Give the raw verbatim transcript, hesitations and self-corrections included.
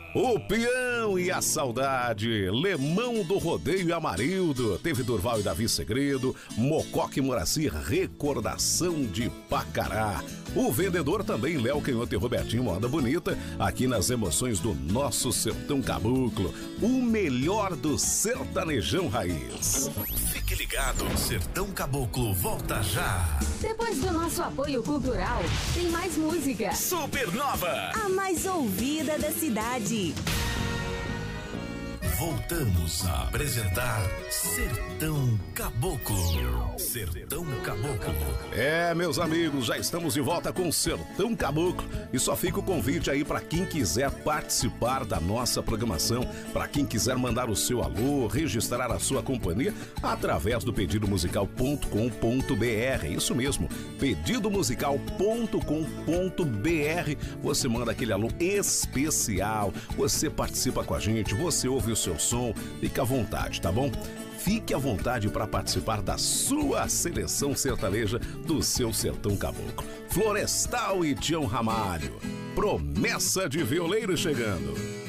O Peão e a Saudade, Lemão do Rodeio e Amarildo, teve Durval e Davi Segredo, Mococa e Moraci, Recordação de Pacará. O Vendedor também, Léo Canhoto e Robertinho Moda Bonita, aqui nas emoções do nosso sertão caboclo, o melhor do sertanejão raiz. Fique ligado, Sertão Caboclo volta já. Depois do nosso apoio cultural, tem mais música. Supernova, a mais ouvida da cidade. Voltamos a apresentar Sertão Caboclo. Sertão Caboclo. É, meus amigos, já estamos de volta com Sertão Caboclo. E só fica o convite aí para quem quiser participar da nossa programação, para quem quiser mandar o seu alô, registrar a sua companhia através do pedido musical ponto com ponto br. Isso mesmo, pedido musical ponto com ponto br. Você manda aquele alô especial, você participa com a gente, você ouve o seu som, fica à vontade, tá bom? Fique à vontade para participar da sua seleção sertaneja do seu Sertão Caboclo. Florestal e Tião Ramalho, Promessa de Violeiro chegando.